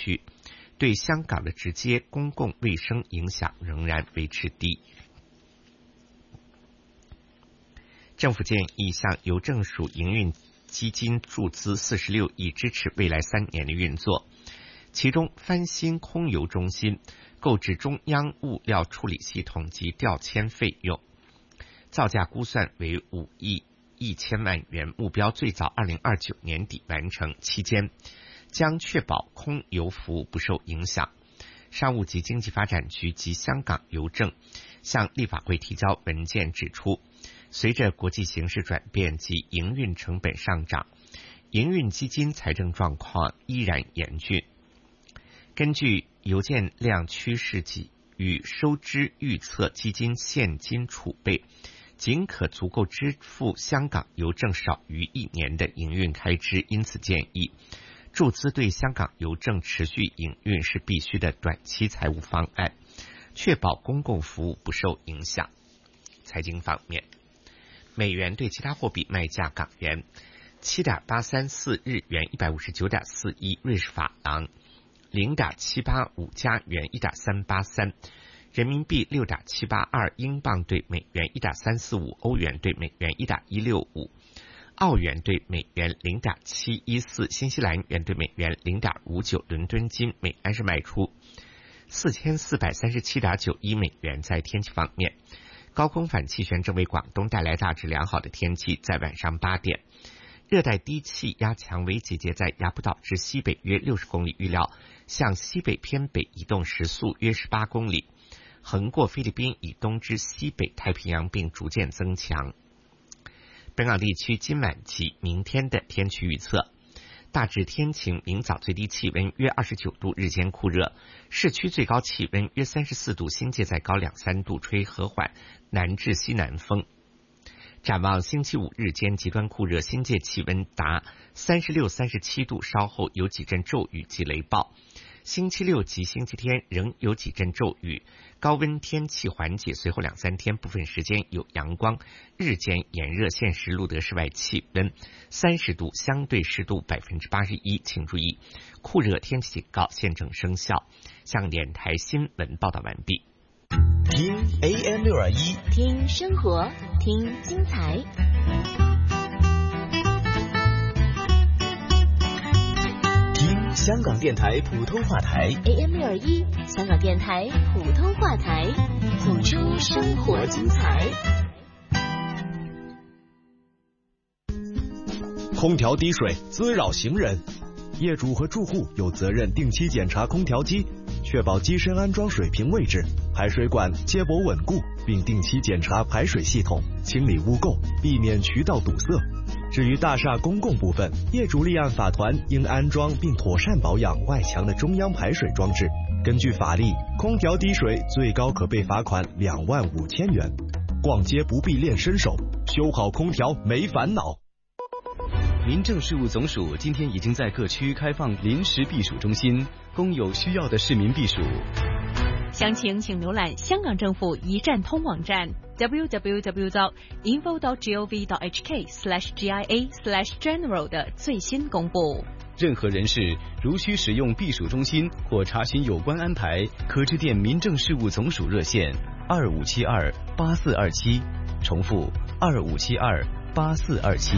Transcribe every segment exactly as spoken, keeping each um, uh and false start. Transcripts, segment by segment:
区，对香港的直接公共卫生影响仍然维持低。政府建议向邮政署营运基金注资四十六亿，支持未来三年的运作。其中，翻新空邮中心、购置中央物料处理系统及调迁费用，造价估算为五亿一千万元，目标最早二零二九年底完成。期间将确保空邮服务不受影响。商务及经济发展局及香港邮政向立法会提交文件指出，随着国际形势转变及营运成本上涨，营运基金财政状况依然严峻。根据邮件量趋势及与收支预测，基金现金储备仅可足够支付香港邮政少于一年的营运开支，因此建议注资对香港邮政持续营运是必须的短期财务方案，确保公共服务不受影响。财经方面，美元对其他货币卖价：港元七点八三四，日元一百五十九点四一，瑞士法郎零点七八五，加元一点三八三，人民币六点七八二，英镑对美元一点三四五，欧元对美元一点一六五，澳元对美元零点七一四，新西兰元对美元零点五九，伦敦金每安士卖出四千四百三十七点九一美元。在天气方面，高空反气旋正为广东带来大致良好的天气，在晚上八点，热带低气压强为集结在雅浦岛至西北约六十公里，预料向西北偏北移动，时速约十八公里，横过菲律宾以东至西北太平洋，并逐渐增强。本港地区今晚及明天的天气预测：大致天晴，明早最低气温约二十九度，日间酷热，市区最高气温约三十四度，新界再高两三度，吹和缓南至西南风。展望星期五日间极端酷热，新界气温达三十六、三十七度，稍后有几阵骤雨及雷暴。星期六及星期天仍有几阵骤雨，高温天气缓解，随后两三天部分时间有阳光，日间炎热。现时录得室外气温三十度，相对湿度百分之八十一。请注意，酷热天气警告现正生效。向电台新闻报道完毕。 听 A M 六二一， 听生活，听精彩。 听香港电台普通话台 A M 六二一，香港电台普通话台，谱出生活精彩。 空调滴水滋扰行人，业主和住户有责任定期检查空调机，确保机身安装水平位置，排水管接驳稳固，并定期检查排水系统，清理污垢，避免渠道堵塞。至于大厦公共部分，业主立案法团应安装并妥善保养外墙的中央排水装置。根据法例，空调滴水最高可被罚款两万五千元。逛街不必练身手，修好空调没烦恼。 民政事务总署今天已经在各区开放临时避暑中心，供有需要的市民避暑。 详情请浏览香港政府一站通网站 double-u double-u double-u dot info dot gov dot h k slash g i a slash general 的最新公布。 任何人士如需使用避暑中心或查询有关安排，可致电民政事务总署热线二五七二八四二七，重复二五七二八四二七。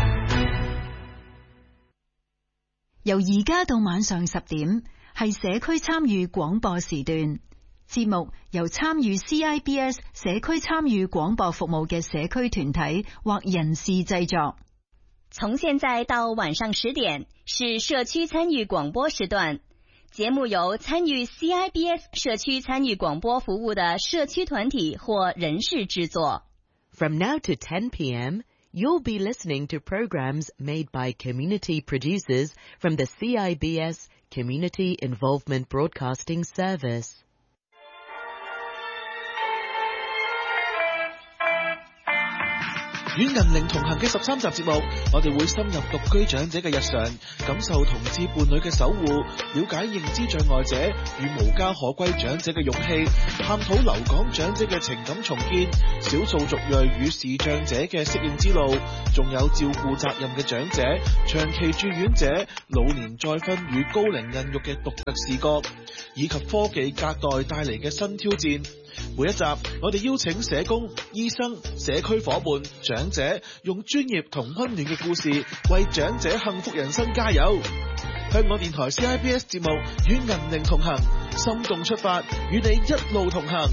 由而家到晚上十點，係社區參與廣播時段。節目由參與 C I B S 社區參與廣播服務嘅社區團體或人士製作。 從現在到晚上十點是社區參與廣播時段，節目由參與 C I B S 社區參與廣播服務的社區團體或人士製作。 From now to ten p.m., you'll be listening to programs made by community producers from the C I B S Community Involvement Broadcasting Service. 與銀齡同行嘅十三集節目，我哋會深入獨居長者嘅日常，感受同志伴侶嘅守護，了解認知障礙者與無家可歸長者嘅勇氣，探討留港長者嘅情感重建，少數族裔與視障者嘅適應之路，仲有照顧責任嘅長者、長期住院者、老年再婚與高齡孕育嘅獨特視角，以及科技隔代帶嚟嘅新挑戰。每一集我哋邀請社工、醫生、社區夥伴、長者，用專業同溫暖嘅故事為長者幸福人生加油。香港電台 C I B S 節目與銀齡同行，心動出發，與你一路同行。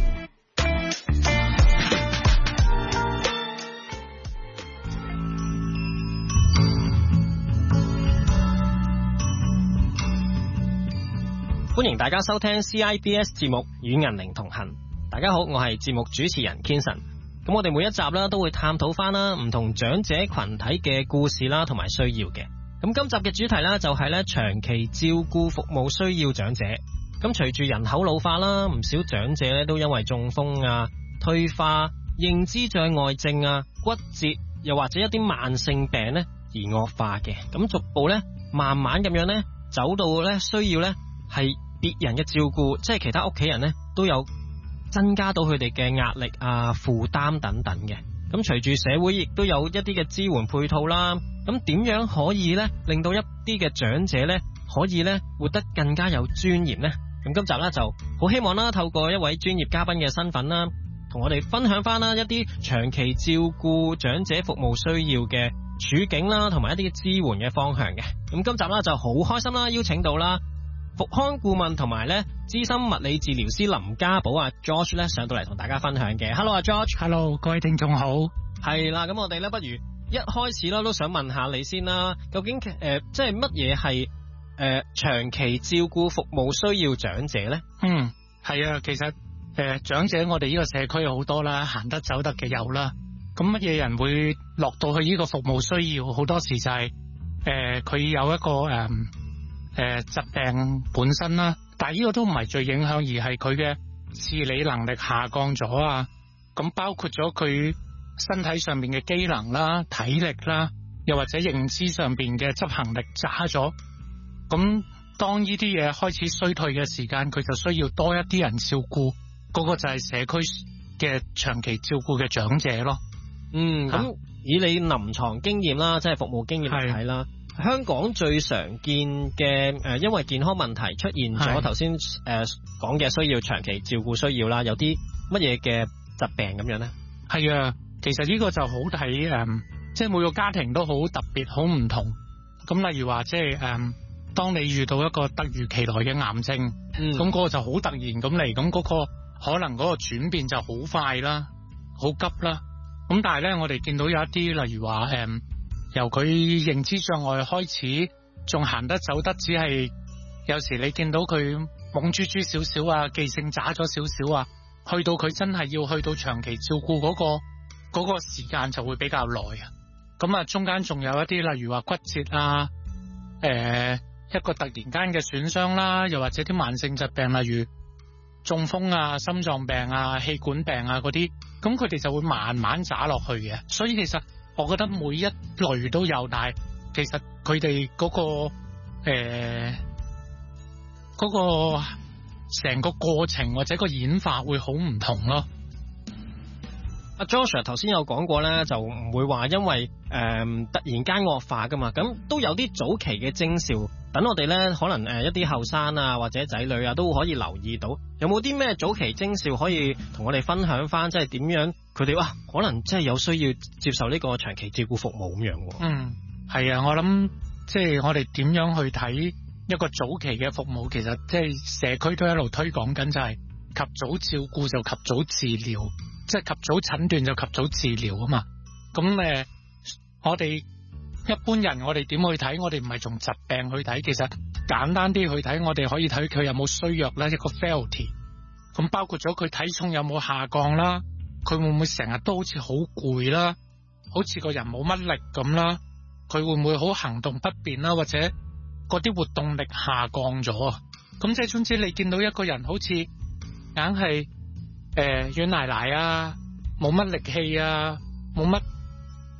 歡迎大家收聽 C I B S 節目與銀齡同行。大家好，我係節目主持人 Kenson。咁我哋每一集啦都會探討翻啦唔同長者群體嘅故事啦同埋需要嘅。咁今集嘅主題啦就係咧長期照顧服務需要長者。咁隨住人口老化啦，唔少長者咧都因為中風啊、退化、認知障礙症啊、骨折又或者一啲慢性病咧而惡化嘅。咁逐步咧慢慢咁樣咧走到咧需要咧係別人嘅照顧，即係其他屋企人咧都有增加到佢哋嘅壓力啊、負擔等等嘅。咁隨住社會亦都有一啲嘅支援配套啦，咁點樣可以咧令到一啲嘅長者咧可以咧活得更加有尊嚴呢？咁今集咧就好希望啦，透過一位專業嘉賓嘅身份啦，同我哋分享翻啦一啲長期照顧長者服務需要嘅處境啦，同埋一啲支援嘅方向嘅。咁今集啦就好開心啦，邀請到啦復康顧問同埋咧資深物理治療師林家寶啊 George 咧上到嚟同大家分享嘅。Hello 啊 George。Hello 各位聽眾好。係啦，咁我哋咧不如一開始啦都想問下你先啦，究竟誒、呃、即係乜嘢係誒長期照顧服務需要長者咧？ 嗯，係啊，其實誒、呃、長者我哋呢個社區有好多啦，行得走得嘅有啦。咁乜嘢人會落到去呢個服務需要？好多時就係誒佢有一個誒。呃誒、呃，疾病本身啦，但係呢個都唔係最影響，而係佢嘅自理能力下降咗啊。咁包括咗佢身體上面嘅機能啦、體力啦，又或者認知上邊嘅執行力差咗。咁當呢啲嘢開始衰退嘅時間，佢就需要多一啲人照顧，嗰、那個就係社區嘅長期照顧嘅長者咯。 嗯，咁、啊、以你臨床經驗啦，即係服務經驗嚟睇啦。香港最常見嘅誒、呃，因為健康問題出現咗頭先誒講嘅需要長期照顧需要啦，有啲乜嘢嘅疾病咁樣咧？ 係啊，其實呢個就好睇誒，即係每個家庭都好特別，好唔同。咁例如話，即係誒，當你遇到一個突如其來嘅癌症，咁、嗯、嗰、嗰個就好突然咁嚟，咁嗰個可能嗰個轉變就好快啦，好急啦。咁但係咧，我哋見到有一啲例如話誒。嗯由佢認知障礙開始，仲行得走得，只係有時你見到佢懵豬豬少少啊，記性渣咗少少啊，去到佢真係要去到長期照顧嗰個嗰個時間就會比較耐啊。咁啊，中間仲有一啲例如話骨折啊，誒、呃、一個突然間嘅損傷啦，又或者啲慢性疾病，例如中風啊、心臟病啊、氣管病啊嗰啲，咁佢哋就會慢慢渣落去嘅。所以其實我覺得每一類都有，但係其實佢哋嗰個誒嗰個成個過程或者個演化會好唔同咯。阿 Joshua 頭先有講過咧，就唔會話因為誒、呃、突然間惡化噶嘛，咁都有啲早期嘅徵兆，等我哋咧可能誒一啲後生啊或者仔女啊都可以留意到，有冇啲咩早期徵兆可以同我哋分享翻，即係點樣佢哋哇可能真係有需要接受呢個長期照顧服務咁樣。 嗯，係啊，我諗即係我哋點樣去睇一個早期嘅服務，其實即係社區都一路推廣緊，就係及早照顧就及早治療。即係及早診斷就及早治療啊嘛，咁誒，我哋一般人我哋點去睇？我哋唔係從疾病去睇，其實簡單啲去睇，我哋可以睇佢有冇衰弱啦，一個 frailty， 咁包括咗佢體重有冇下降啦，佢會唔會成日都好似好攰啦，好似個人冇乜力咁啦，佢會唔會好行動不便啦，或者嗰啲活動力下降咗啊？咁即係總之你見到一個人好似硬係誒，軟奶奶啊，冇乜力氣啊，冇乜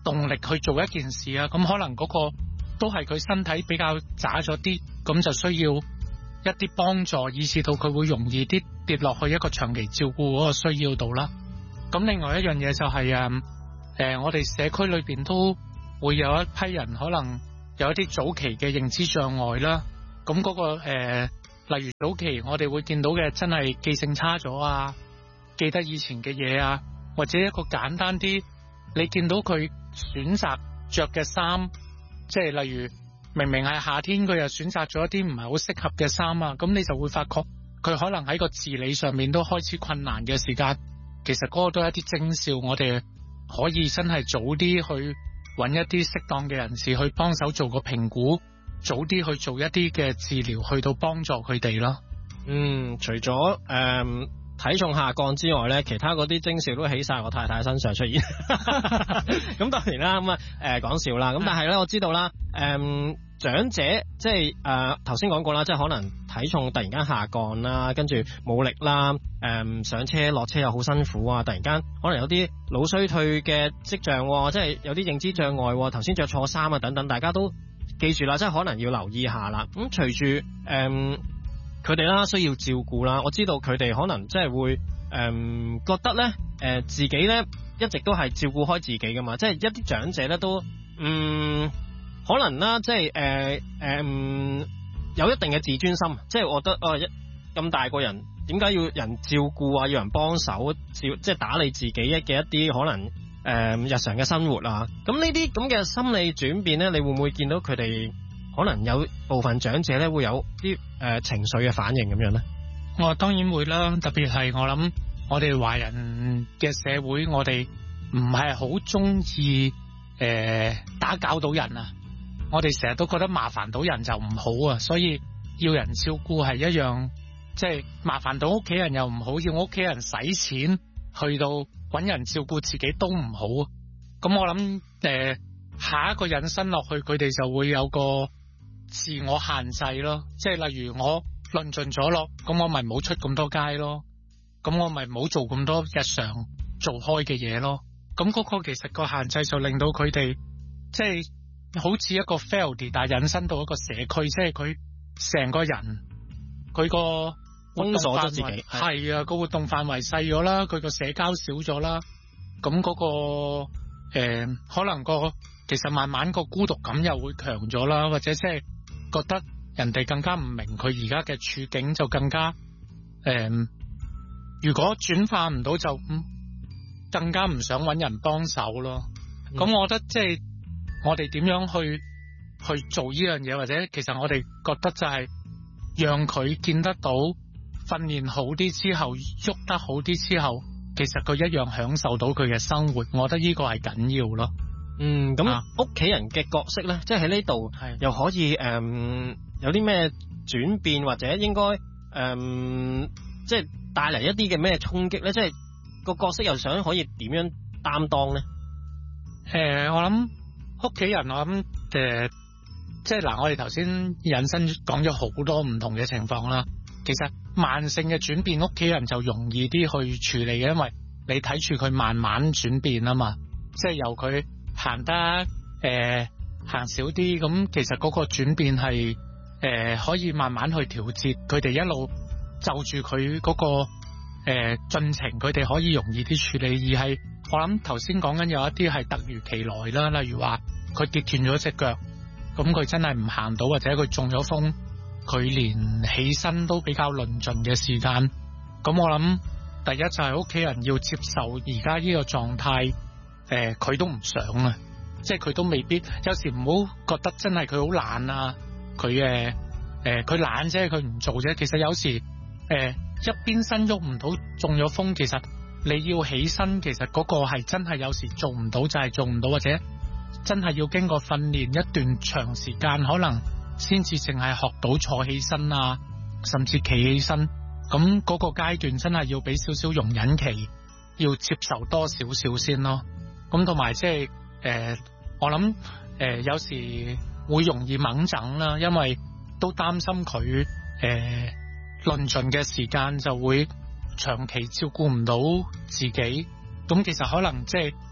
動力去做一件事啊，咁可能嗰個都係佢身體比較渣咗啲，咁就需要一啲幫助，以致到佢會容易啲跌落去一個長期照顧嗰個需要度啦。咁另外一樣嘢就係誒誒，我哋社區裏邊都會有一批人可能有一啲早期嘅認知障礙啦。咁嗰、嗰個誒、呃，例如早期我哋會見到嘅真係記性差咗啊，記得以前嘅嘢啊，或者一個簡單啲，你見到佢選擇着嘅衫，即係例如明明係夏天，佢又選擇咗一啲唔係好適合嘅衫啊，咁你就會發覺佢可能喺個自理上面都開始困難嘅時間，其實嗰個都係一啲徵兆，我哋可以真係早啲去揾一啲適當嘅人士去幫手做個評估，早啲去做一啲嘅治療，去到幫助佢哋咯。 嗯，除咗誒、嗯、體重下降之外咧，其他嗰啲徵兆都喺晒我太太身上出現。咁當然啦，咁啊誒講笑啦。咁但係咧，我知道啦，誒、嗯、長者即係誒頭先講過啦，即係可能體重突然間下降啦，跟住冇力啦，誒、嗯、上車落車又好辛苦啊，突然間可能有啲腦衰退嘅跡象，即係有啲認知障礙，頭先着錯衫啊等等，大家都記住啦，即係可能要留意下啦。咁隨住誒佢哋啦需要照顧啦，我知道佢哋可能即係會誒、嗯、覺得咧誒、呃、自己咧一直都係照顧開自己噶嘛，即係一啲長者咧都嗯可能啦，即係誒誒有一定嘅自尊心，即係我覺得哦一咁大個人點解要人照顧啊，要人幫手照即係打理自己嘅一啲可能誒、呃、日常嘅生活啊，咁呢啲咁嘅心理轉變咧，你會唔會見到佢哋可能有部分長者咧會有啲誒、呃、情緒嘅反應咁樣咧？ 我當然會啦，特別係我諗我哋華人嘅社會，我哋唔係好中意誒打攪到人啊，我哋成日都覺得麻煩到人就唔好啊，所以要人照顧係一樣，即係麻煩到屋企人又唔好，要我屋企人使錢去到搵人照顧自己都唔好。咁我諗誒、呃、下一個引申落去，佢哋就會有個自我限制咯，即係例如我論盡咗咯，咁我咪唔好出咁多街咯，咁我咪唔好做咁多日常做開嘅嘢咯。咁嗰個其實個限制就令到佢哋即係好似一個 failed， 但係引申到一個社區，即係佢成個人佢個封鎖咗自己， 係啊，個活動範圍細咗啦，佢個社交少咗啦，咁嗰、嗰個誒、呃、可能個其實慢慢個孤獨感又會強咗啦，或者即係覺得人哋更加唔明佢而家嘅處境，就更加誒、呃、如果轉化唔到就、嗯、更加唔想搵人幫手咯。咁、嗯、我覺得即係我哋點樣去去做呢樣嘢，或者其實我哋覺得就係讓佢見得到訓練好啲之後，喐得好啲之後，其實佢一樣享受到佢嘅生活，我覺得呢個係緊要咯。 嗯，咁屋企人嘅角色咧，即係喺呢度又可以誒、嗯、有啲咩轉變，或者應該誒、嗯、即係帶嚟一啲嘅咩衝擊咧？即係個角色又想可以點樣擔當咧？ 誒、呃，我諗屋企人，我諗誒、呃，即係嗱，我哋頭先引申講咗好多唔同嘅情況啦。其實慢性嘅轉變，屋企人就容易啲去處理嘅，因為你睇住佢慢慢轉變啊嘛，即係由佢行得誒、呃、行少啲，咁其實嗰個轉變係誒、呃、可以慢慢去調節，佢哋一路就住佢嗰個誒、呃、進程，佢哋可以容易啲處理。而係我諗頭先講緊有一啲係突如其來啦，例如話佢跌斷咗隻腳，咁佢真係唔行到，或者佢中咗風，佢連起身都比較論盡嘅時間。咁我諗第一就係屋企人要接受而家呢個狀態。誒，佢、呃、都唔想啊，即係佢都未必。有時唔好覺得真係佢好懶啊，佢誒誒，佢懶啫，佢唔做啫。其實有時誒、呃，一邊身喐唔到，中咗風，其實你要起身，其實嗰個係真係有時做唔到，就係做唔到，或者真係要經過訓練一段長時間，可能先至淨係學到坐起身啊，甚至企起身。咁嗰個階段真係要俾少少容忍期，要接受多少少先咯。咁同埋即係誒，我諗誒、呃、有時會容易猛整啦，因為都擔心佢誒論盡嘅時間就會長期照顧唔到自己。咁其實可能即係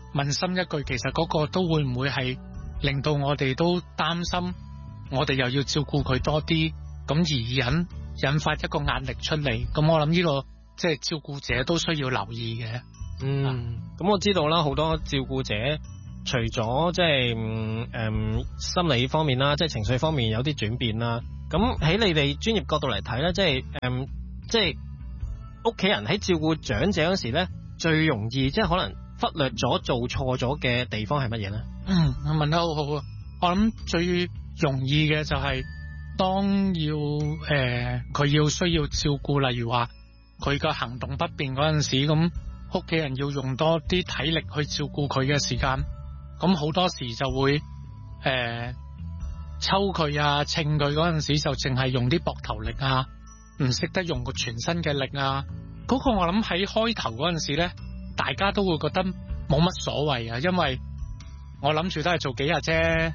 問心一句，其實嗰個都會唔會係令到我哋都擔心，我哋又要照顧佢多啲，咁而引引發一個壓力出嚟。咁我諗呢個即係照顧者都需要留意嘅。 嗯，咁、啊、我知道啦，好多照顧者除咗即係誒、嗯、心理方面啦，即係情緒方面有啲轉變啦。咁喺你哋專業角度嚟睇咧，即係誒、嗯、即係屋企人喺照顧長者嗰時咧，最容易即係可能忽略咗做錯咗嘅地方係乜嘢咧？ 嗯，我問得好好啊！我諗最容易嘅就係當要誒佢、呃、要需要照顧，例如話佢個行動不便嗰陣時，咁屋企人要用多啲體力去照顧佢嘅時間，咁好多時就會誒、呃、抽佢啊、稱佢嗰陣時就淨係用啲膊頭力啊，唔識得用個全身嘅力啊。嗰、那個我諗喺開頭嗰陣時咧，大家都會覺得冇乜所謂啊，因為我諗住都係做幾日啫。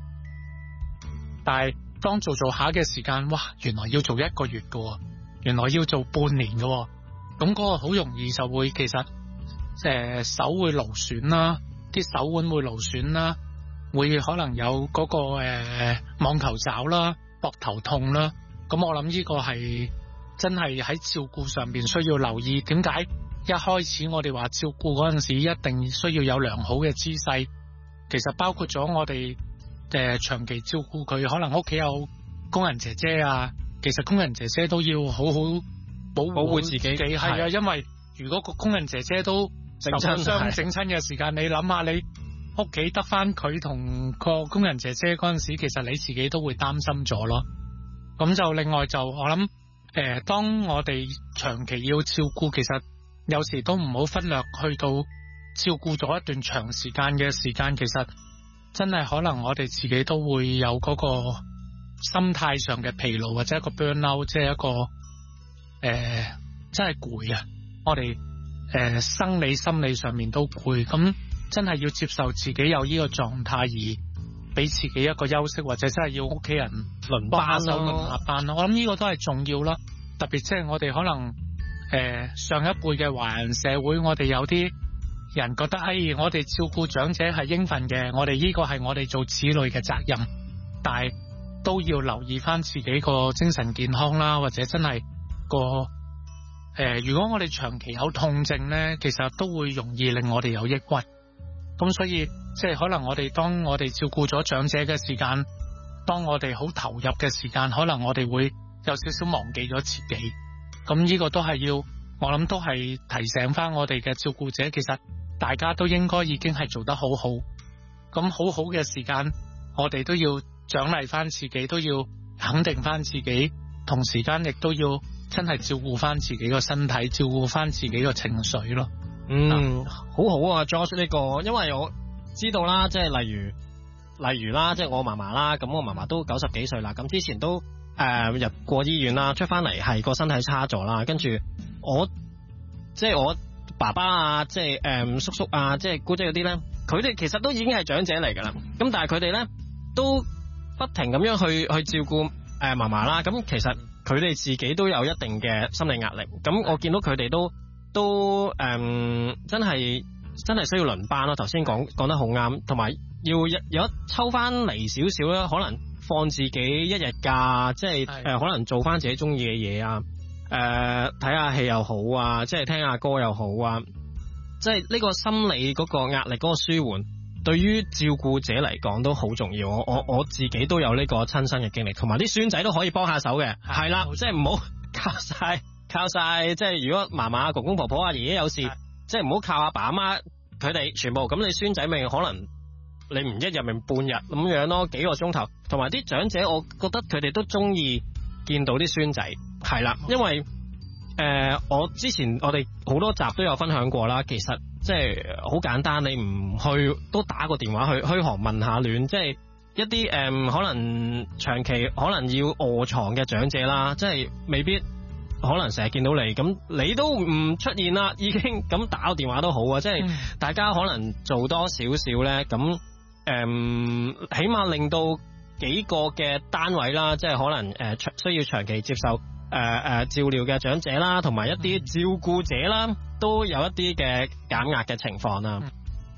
但係當做做下嘅時間，哇，原來要做一個月㗎，原來要做半年㗎，咁嗰個好容易就會其實誒、呃、手會勞損啦，啲手腕會勞損啦，會可能有嗰、那個誒、呃、網球爪啦，膊頭痛啦。咁我諗呢個係真係喺照顧上邊需要留意。點解一開始我哋話照顧嗰陣時一定需要有良好嘅姿勢？其實包括咗我哋誒、呃、長期照顧佢，可能屋企有工人姐姐啊，其實工人姐姐都要好好保護保護自己。係啊，因為如果個工人姐姐都受傷整親嘅時間，你諗下你屋企得翻佢同個工人姐姐嗰陣時，其實你自己都會擔心咗咯。咁就另外就我諗誒、呃，當我哋長期要照顧，其實有時都唔好忽略去到照顧咗一段長時間嘅時間，其實真係可能我哋自己都會有嗰個心態上嘅疲勞，或者一個 burnout， 即係一個誒、呃、真係攰啊！我哋誒、呃、生理心理上面都攰，咁真係要接受自己有呢個狀態，而俾自己一個休息，或者真係要屋企人輪班咯，輪下班咯。我諗呢個都係重要啦。特別即係我哋可能誒、呃、上一輩嘅華人社會，我哋有啲人覺得，哎，我哋照顧長者係應份嘅，我哋呢個係我哋做子女嘅責任，但係都要留意翻自己個精神健康啦，或者真係個誒、呃，如果我哋長期有痛症呢，其實都會容易令我哋有抑鬱。咁所以即係可能我哋當我哋照顧咗長者嘅時間，當我哋好投入嘅時間，可能我哋會有少少忘記咗自己。咁呢個都係要，我諗都係提醒翻我哋嘅照顧者，其實大家都應該已經係做得好好。咁好好嘅時間，我哋都要獎勵翻自己，都要肯定翻自己，同時間亦都要真係照顧翻自己個身體，照顧翻自己個情緒咯。 嗯，好好啊 Josh 呢個，因為我知道啦，即係例如例如啦，即係我嫲嫲啦，咁我嫲嫲都九十幾歲啦，咁之前都誒、呃、入過醫院啦，出翻嚟係個身體差咗啦，跟住我即係我爸爸啊，即係誒、呃、叔叔啊，即係姑姐嗰啲咧，佢哋其實都已經係長者嚟噶啦，咁但係佢哋咧都不停咁樣去去照顧誒嫲嫲啦，咁其實佢哋自己都有一定嘅心理壓力，咁我見到佢哋都都誒、嗯、真係真係需要輪班咯。頭先講講得好啱，同埋要有一抽翻嚟少少啦，可能放自己一日假，即係誒、呃、可能做翻自己中意嘅嘢啊，誒睇下戲又好啊，即係聽下歌又好啊，即係呢個心理嗰個壓力嗰個舒緩，對於照顧者嚟講都好重要。我我我自己都有呢個親身嘅經歷，同埋啲孫仔都可以幫下手嘅，係啦，即係唔好靠晒。靠晒，即係如果嫲嫲、公公婆婆啊、爺爺有事，即係唔好靠阿爸阿媽佢哋全部。咁你孫仔咪可能你唔一日咪半日咁樣咯，幾個鐘頭。同埋啲長者，我覺得佢哋都中意見到啲孫仔，係啦，因為誒、呃、我之前我哋好多集都有分享過啦。其實即係好簡單，你唔去都打個電話去噓寒問下暖，即係一啲誒、呃、可能長期可能要臥床嘅長者啦，即係未必。可能成日見到你，咁你都唔出現啦，已經咁打個電話都好啊，即係大家可能做多少少咧，咁誒、嗯，起碼令到幾個嘅單位啦，即係可能誒、呃、需要長期接受誒誒、呃、照料嘅長者啦，同埋一啲照顧者啦，都有一啲嘅減壓嘅情況啦。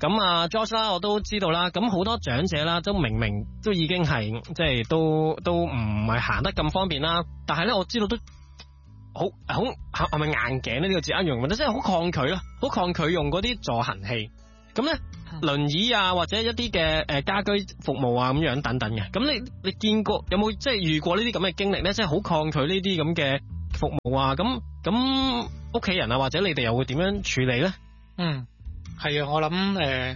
咁啊 George 啦，我都知道啦。咁好多長者啦，都明明都已經係即係都都唔係行得咁方便啦。但係咧，我知道都好好係咪硬頸呢？呢個字啱用，或者真係好抗拒啦，好抗拒用嗰啲助行器。咁咧，輪椅啊，或者一啲嘅誒家居服務啊，咁樣等等嘅。咁你你見過有冇即係遇過呢啲咁嘅經歷咧？即係好抗拒呢啲咁嘅服務啊。咁咁屋企人啊，或者你哋又會點樣處理咧？ 嗯。係啊，我諗誒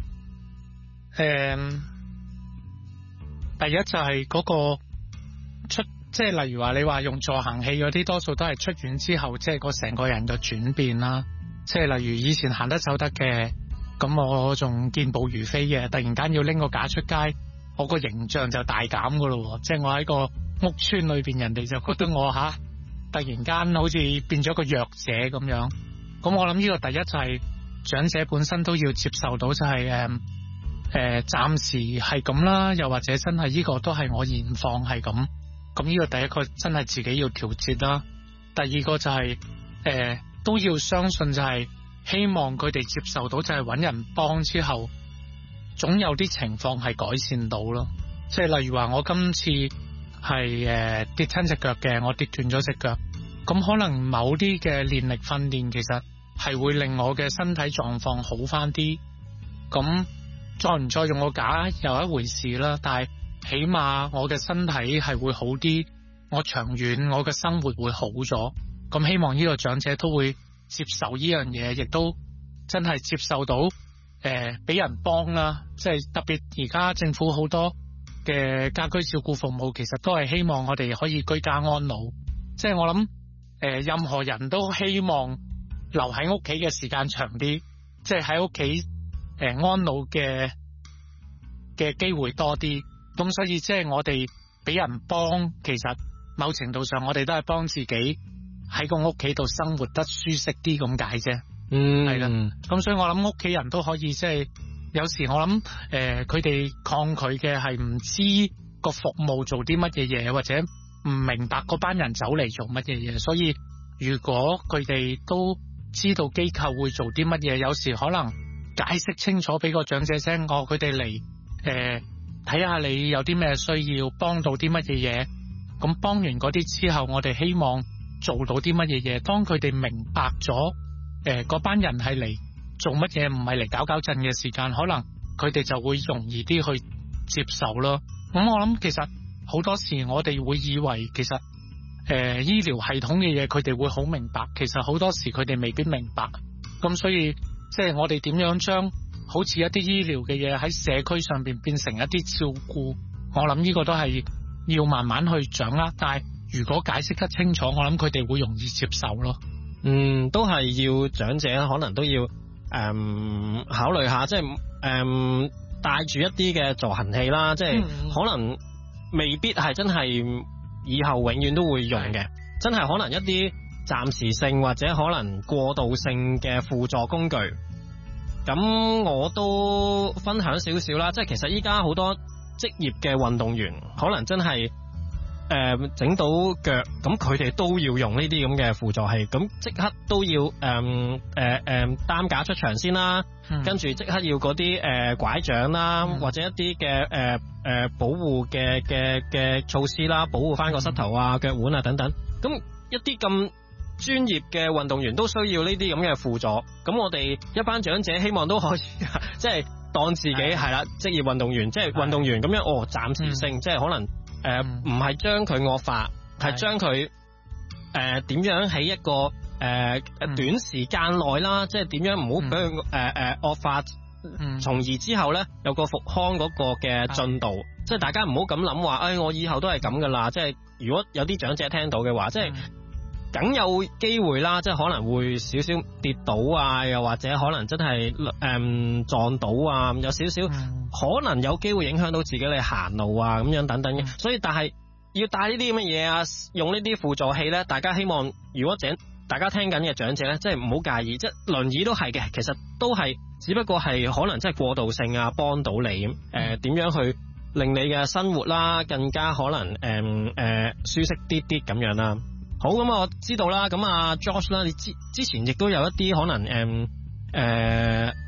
誒，第一就係嗰個出，即係例如話你話用助行器嗰啲，多數都係出院之後，即係個成個人嘅轉變啦。即係例如以前行得走得嘅，咁我仲健步如飛嘅，突然間要拎個架出街，我個形象就大減噶咯。即係我喺個屋村裏邊，人哋就覺得我吓突然間好似變咗個弱者咁樣。咁我諗呢個第一就係、是。長者本身都要接受到就係誒誒暫時係咁啦，又或者真係呢個都係我現況係咁，咁呢個第一個真係自己要調節啦。第二個就係、是、誒、呃、都要相信就係希望佢哋接受到就係揾人幫之後，總有啲情況係改善到咯。即係例如話我今次係誒、呃、跌親隻腳嘅，我跌斷咗隻腳，咁可能某啲嘅練力訓練其實係會令我嘅身體狀況好翻啲，咁再唔再用個架又一回事啦。但係起碼我嘅身體係會好啲，我長遠我嘅生活會好咗。咁希望呢個長者都會接受呢樣嘢，亦都真係接受到誒俾、呃、人幫啦。即係特別而家政府好多嘅家居照顧服務，其實都係希望我哋可以居家安老。即係我諗誒、呃，任何人都希望留喺屋企嘅時間長啲，即係喺屋企誒安老嘅嘅機會多啲。咁所以即係我哋俾人幫，其實某程度上我哋都係幫自己喺個屋企度生活得舒適啲咁解啫。 嗯， 係啦。咁所以我諗屋企人都可以即係有時我諗誒佢哋抗拒嘅係唔知個服務做啲乜嘢嘢，或者唔明白嗰班人走嚟做乜嘢嘢。所以如果佢哋都知道機構會做啲乜嘢，有時可能解釋清楚俾個長者聽，我佢哋嚟誒睇下你有啲咩需要，幫到啲乜嘢嘢。咁幫完嗰啲之後，我哋希望做到啲乜嘢嘢。當佢哋明白咗誒嗰班人係嚟做乜嘢，唔係嚟搞搞震嘅時間，可能佢哋就會容易啲去接受咯。咁我諗其實好多時我哋會以為其實誒、呃，醫療系統嘅嘢佢哋會好明白，其實好多時佢哋未必明白。咁所以即係我哋點樣將好似一啲醫療嘅嘢喺社區上邊變成一啲照顧，我諗呢個都係要慢慢去掌握。但係如果解釋得清楚，我諗佢哋會容易接受咯。 嗯，都係要長者可能都要誒、嗯、考慮下，即係誒帶住一啲嘅助行器啦，即係、嗯、可能未必係真係以後永遠都會用嘅，真係可能一啲暫時性或者可能過渡性嘅輔助工具。咁我都分享少少啦，即係其實依家好多職業嘅運動員可能真係誒整到腳，咁佢哋都要用呢啲咁嘅輔助器，咁即刻都要誒誒誒擔架出場先啦，嗯、跟住即刻要嗰啲誒拐杖啦，嗯、或者一啲嘅誒誒保護嘅嘅嘅措施啦，保護翻個膝頭啊、腳腕啊等等。咁一啲咁專業嘅運動員都需要呢啲咁嘅輔助。咁我哋一班長者希望都可以即係當自己係啦，職業運動員，即係運動員咁樣哦，暫時性，嗯、即係可能誒唔係將佢惡化，係將佢誒點樣喺一個誒、呃、短時間內啦，即係點樣唔好俾佢誒誒惡化，從、嗯、而之後咧有個復康嗰個嘅進度，嗯、即係大家唔好咁諗話，誒、哎、我以後都係咁噶啦，即係如果有啲長者聽到嘅話，即係。嗯梗有機會啦，即係可能會少少跌倒啊，又或者可能真係誒、嗯、撞到啊，有少少、嗯、可能有機會影響到自己嚟行路啊，咁樣等等嘅。嗯、所以但係要帶呢啲咁嘅嘢啊，用呢啲輔助器咧，大家希望如果長大家聽緊嘅長者咧，即係唔好介意，即係輪椅都係嘅，其實都係只不過係可能即係過渡性啊，幫到你誒點、呃、樣去令你嘅生活啦更加可能誒誒、呃呃、舒適啲啲咁樣啦。好，咁我知道啦，咁啊 George 啦，你之之前亦都有一啲可能誒誒、呃呃、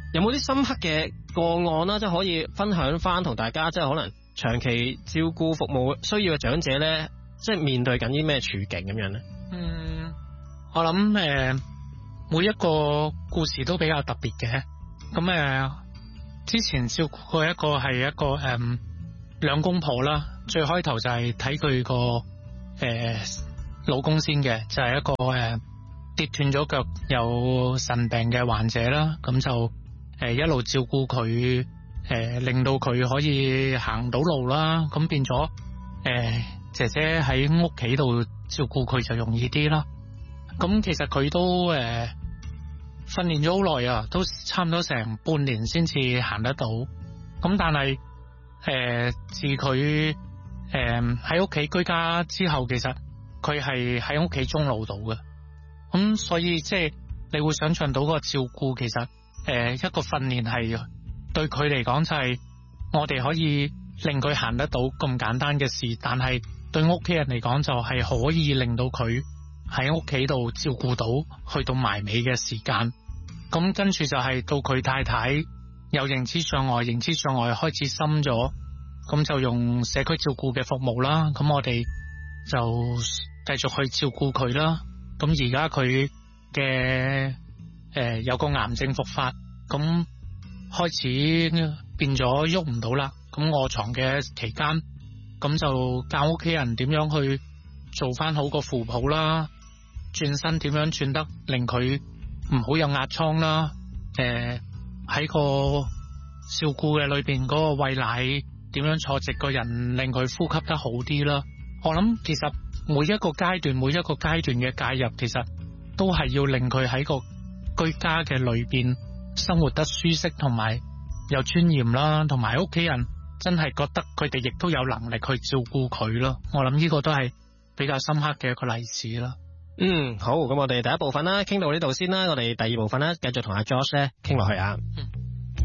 有冇啲深刻嘅個案啦，即係可以分享翻同大家，即係可能長期照顧服務需要嘅長者咧，即係面對緊啲咩處境咁樣咧？ 嗯，我諗誒、呃，每一個故事都比較特別嘅。咁誒、呃，之前照顧過一個係一個誒兩公婆啦，最開頭就係睇佢個誒老公先嘅，就係、是、一個誒、呃、跌斷咗腳有腎病嘅患者啦，咁就誒、呃、一路照顧佢，誒、呃、令到佢可以行到路啦，咁變咗誒、呃、姐姐喺屋企度照顧佢就容易啲啦。咁其實佢都誒訓練咗好耐啊，都差唔多成半年先至行得到。咁但係誒、呃、自佢誒喺屋企居家之後，其實佢係喺屋企終老到嘅。咁所以即係你會想象到個照顧，其實誒、呃、一個訓練係對佢嚟講就係我哋可以令佢行得到咁簡單嘅事，但係對屋企人嚟講就係可以令到佢喺屋企度照顧到去到埋尾嘅時間。咁跟住就係到佢太太有認知障礙，認知障礙開始深咗，咁就用社區照顧嘅服務啦。咁我哋就繼續去照顧佢啦。咁而家佢嘅誒有個癌症復發，咁開始變咗喐唔到啦。咁臥床嘅期間，咁就教屋企人點樣去做翻好個扶抱啦，轉身點樣轉得令佢唔好有壓瘡啦。誒、呃、喺個照顧嘅裏邊嗰個餵奶點樣坐直個人，令佢呼吸得好啲啦。我諗其實每一個階段每一個階段嘅介入，其實都係要令佢喺個居家嘅裏邊生活得舒適同埋有尊嚴啦，同埋屋企人真係覺得佢哋亦都有能力去照顧佢咯。我諗呢個都係比較深刻嘅一個例子啦。 嗯，好，咁我哋第一部分啦，傾到呢度先啦。我哋第二部分咧，繼續同阿 Josh 咧傾落去啊。嗯